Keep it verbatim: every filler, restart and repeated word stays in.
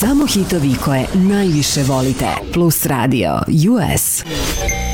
Samo hitovi koje najviše volite. Plus Radio U S.